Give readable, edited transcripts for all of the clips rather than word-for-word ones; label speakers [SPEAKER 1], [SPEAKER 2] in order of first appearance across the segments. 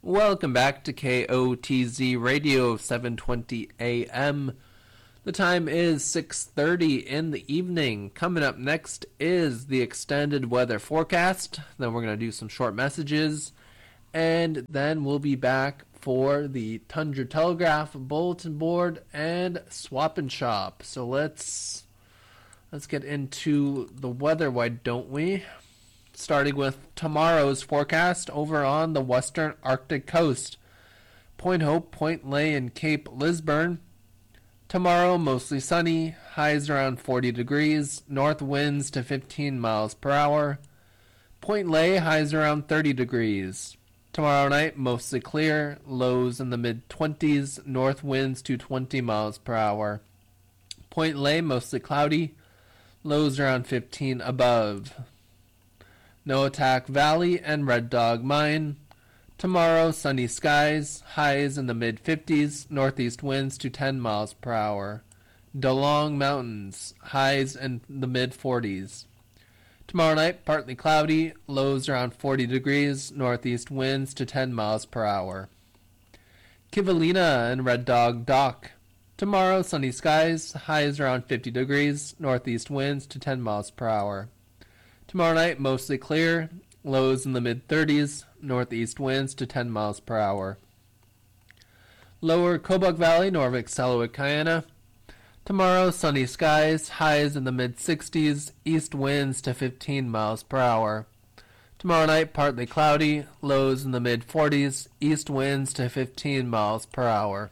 [SPEAKER 1] Welcome back to KOTZ Radio 720 AM. The time is 6:30 in the evening. Coming up next is the extended weather forecast. Then we're going to do some short messages. And then we'll be back for the Tundra Telegraph bulletin board and Swap and Shop. So let's get into the weather, why don't we? Starting with tomorrow's forecast over on the western Arctic coast. Point Hope, Point Lay, and Cape Lisburne. Tomorrow, mostly sunny, highs around 40 degrees, north winds to 15 miles per hour. Point Lay, highs around 30 degrees. Tomorrow night, mostly clear, lows in the mid-20s, north winds to 20 miles per hour. Point Lay, mostly cloudy, lows around 15 above. Noatak Valley and Red Dog Mine. Tomorrow, sunny skies, highs in the mid-50s, northeast winds to 10 miles per hour. Dalong Mountains, highs in the mid-40s. Tomorrow night, partly cloudy, lows around 40 degrees, northeast winds to 10 miles per hour. Kivalina and Red Dog Dock. Tomorrow, sunny skies, highs around 50 degrees, northeast winds to 10 miles per hour. Tomorrow night, mostly clear, lows in the mid-30s, northeast winds to 10 miles per hour. Lower Kobuk Valley, Norvik, Selawik, Kayana. Tomorrow, sunny skies, highs in the mid-60s, east winds to 15 miles per hour. Tomorrow night, partly cloudy, lows in the mid-40s, east winds to 15 miles per hour.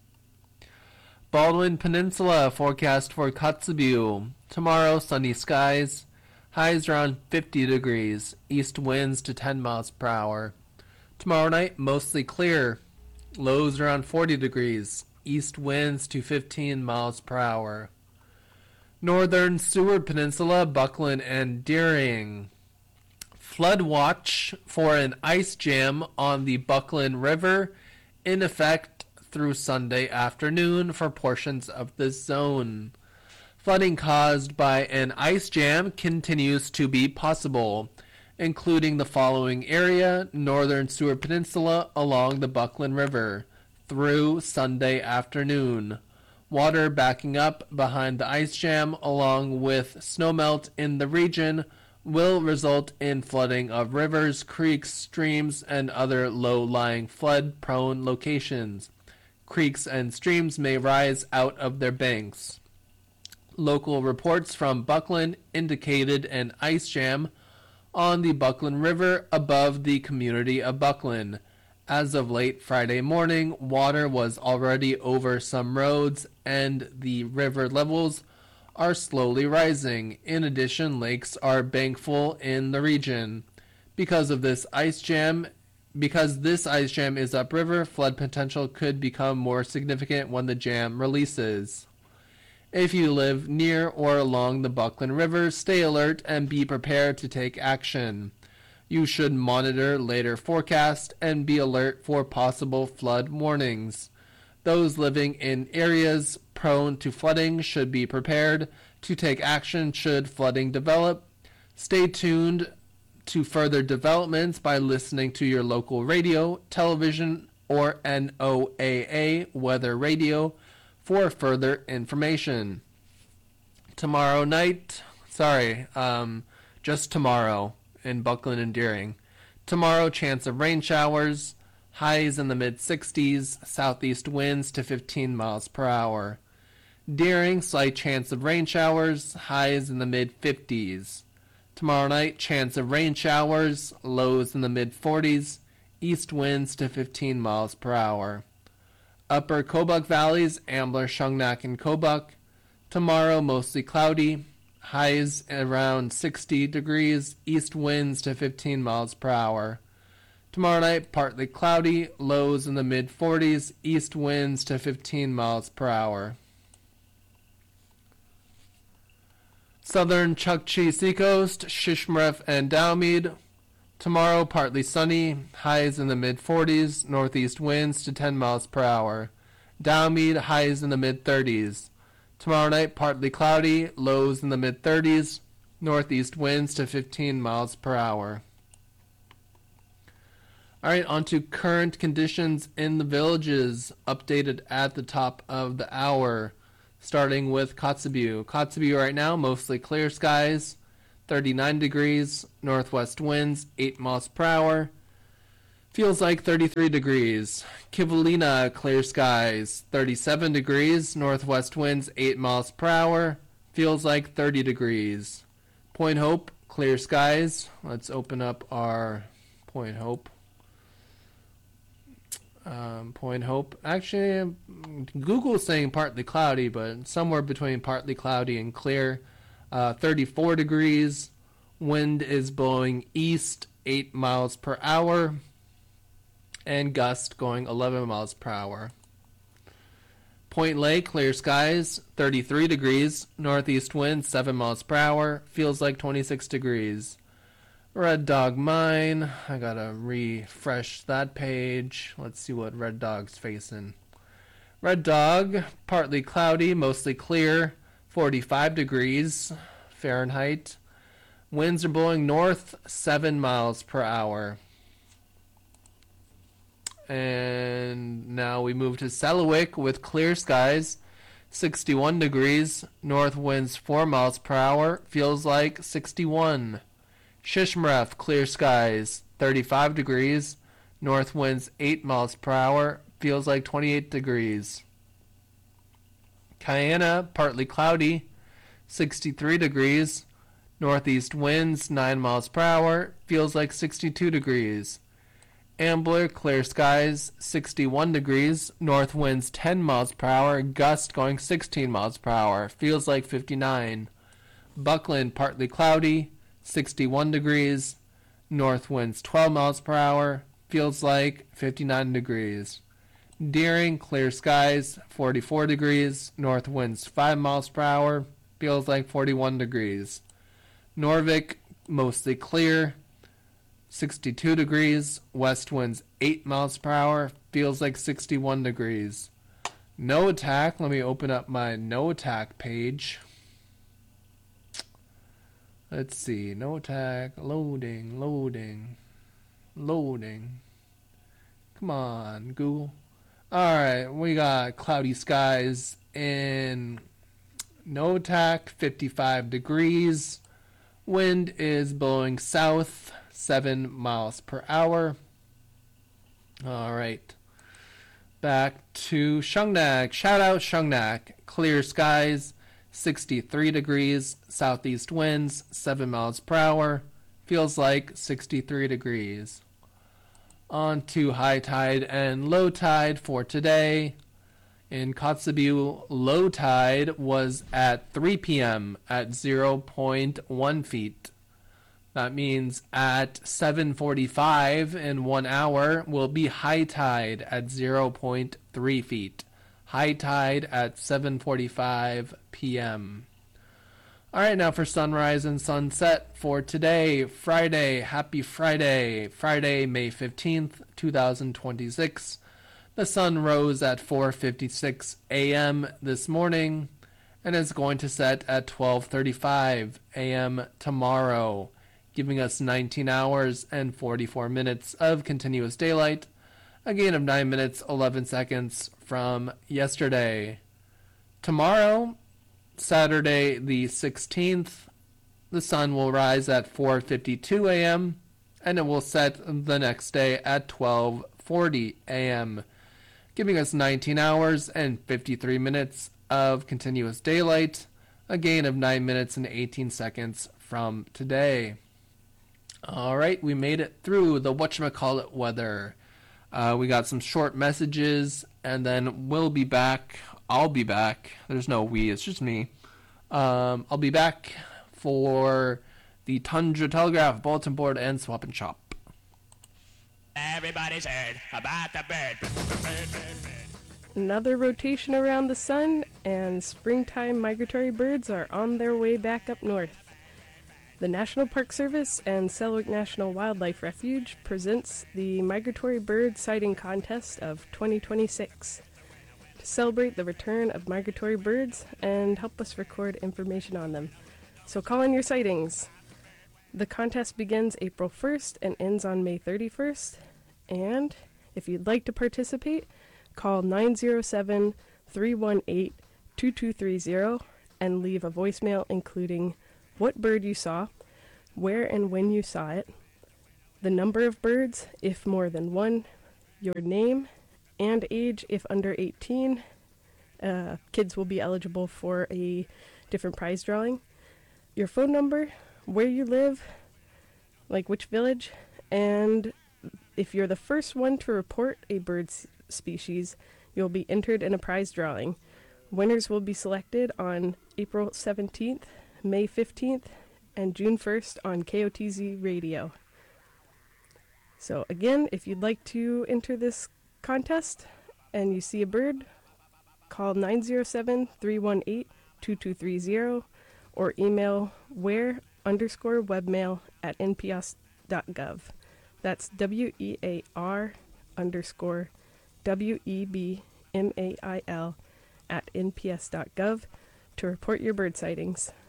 [SPEAKER 1] Baldwin Peninsula, forecast for Kotzebue. Tomorrow, sunny skies, highs around 50 degrees, east winds to 10 miles per hour. Tomorrow night, mostly clear, lows around 40 degrees, east winds to 15 miles per hour. Northern Seward Peninsula, Buckland and Deering. Flood watch for an ice jam on the Buckland River in effect through Sunday afternoon for portions of the zone. Flooding caused by an ice jam continues to be possible, including the following area: Northern Seward Peninsula along the Buckland River through Sunday afternoon. Water backing up behind the ice jam along with snowmelt in the region will result in flooding of rivers, creeks, streams, and other low-lying flood-prone locations. Creeks and streams may rise out of their banks. Local reports from Buckland indicated an ice jam on the Buckland River above the community of Buckland. As of late Friday morning, water was already over some roads and the river levels are slowly rising. In addition, lakes are bankful in the region. Because this ice jam is upriver, flood potential could become more significant when the jam releases. If you live near or along the Buckland River, stay alert and be prepared to take action. You should monitor later forecasts and be alert for possible flood warnings. Those living in areas prone to flooding should be prepared to take action should flooding develop. Stay tuned to further developments by listening to your local radio, television, or NOAA weather radio for further information. Tomorrow in Buckland and Deering. Tomorrow, chance of rain showers, highs in the mid-60s, southeast winds to 15 miles per hour. Deering, slight chance of rain showers, highs in the mid-50s. Tomorrow night, chance of rain showers, lows in the mid-40s, east winds to 15 miles per hour. Upper Kobuk Valleys, Ambler, Shungnak, and Kobuk. Tomorrow, mostly cloudy, highs around 60 degrees, east winds to 15 miles per hour. Tomorrow night, partly cloudy, lows in the mid-40s, east winds to 15 miles per hour. Southern Chukchi Seacoast, Shishmaref, and Dowmead. Tomorrow, partly sunny, highs in the mid-40s, northeast winds to 10 miles per hour. Dowmead, highs in the mid-30s. Tomorrow night, partly cloudy, lows in the mid-30s, northeast winds to 15 miles per hour. All right, on to current conditions in the villages, updated at the top of the hour, starting with Kotzebue. Kotzebue right now, mostly clear skies, 39 degrees, northwest winds, 8 miles per hour. Feels like 33 degrees. Kivalina, clear skies, 37 degrees, northwest winds, 8 miles per hour. Feels like 30 degrees. Point Hope, clear skies. Let's open up our Point Hope. Point Hope. Actually, Google's saying partly cloudy, but somewhere between partly cloudy and clear. 34 degrees. Wind is blowing east, 8 miles per hour. And gust going 11 miles per hour. Point Lake, clear skies, 33 degrees. Northeast wind, 7 miles per hour. Feels like 26 degrees. Red Dog Mine. I gotta refresh that page. Let's see what Red Dog's facing. Red Dog, partly cloudy, mostly clear, 45 degrees Fahrenheit. Winds are blowing north, 7 miles per hour. And now we move to Selawik with clear skies, 61 degrees, north winds 4 miles per hour, feels like 61. Shishmaref, clear skies, 35 degrees, north winds 8 miles per hour, feels like 28 degrees. Kayana, partly cloudy, 63 degrees, northeast winds 9 miles per hour, feels like 62 degrees. Ambler, clear skies, 61 degrees, north winds 10 miles per hour, gust going 16 miles per hour, feels like 59. Buckland, partly cloudy, 61 degrees, north winds 12 miles per hour, feels like 59 degrees. Deering, clear skies, 44 degrees, north winds 5 miles per hour, feels like 41 degrees. Norvik, mostly clear, 62 degrees, west winds 8 miles per hour, feels like 61 degrees. No Attack, let me open up my No Attack page. Let's see, No Attack, loading. Come on, Google. Alright, we got cloudy skies in No Attack, 55 degrees. Wind is blowing south, 7 miles per hour. Alright. Back to Shungnak. Shout out Shungnak. Clear skies, 63 degrees. Southeast winds, 7 miles per hour. Feels like 63 degrees. On to high tide and low tide for today. In Kotzebue, low tide was at 3 p.m. at 0.1 feet. That means at 7:45 in 1 hour will be high tide at 0.3 feet. High tide at 7:45 p.m. Alright, now for sunrise and sunset for today, Friday. Happy Friday. Friday, May 15th, 2026. The sun rose at 4:56 a.m. this morning and is going to set at 12:35 a.m. tomorrow, giving us 19 hours and 44 minutes of continuous daylight, a gain of 9 minutes 11 seconds from yesterday. Tomorrow, Saturday the 16th, the sun will rise at 4:52 a.m. and it will set the next day at 12:40 a.m., giving us 19 hours and 53 minutes of continuous daylight, a gain of 9 minutes and 18 seconds from today. Alright, we made it through the whatchamacallit weather. We got some short messages, and then we'll be back. I'll be back. There's no we, it's just me. I'll be back for the Tundra Telegraph, Bulletin Board, and Swap and Shop.
[SPEAKER 2] Everybody's heard about the bird.
[SPEAKER 3] Another rotation around the sun, and springtime migratory birds are on their way back up north. The National Park Service and Selwyn National Wildlife Refuge presents the Migratory Bird Sighting Contest of 2026 to celebrate the return of migratory birds and help us record information on them. So call in your sightings. The contest begins April 1st and ends on May 31st, And if you'd like to participate, call 907-318-2230 and leave a voicemail including what bird you saw, where and when you saw it, the number of birds if more than one, your name, and age if under 18. Kids will be eligible for a different prize drawing. Your phone number, where you live, like which village, and if you're the first one to report a bird species, you'll be entered in a prize drawing. Winners will be selected on April 17th, May 15th, and June 1st on KOTZ Radio. So again, if you'd like to enter this contest and you see a bird, call 907-318-2230 or email where_webmail@nps.gov. That's WEAR_WEBMAIL @nps.gov to report your bird sightings.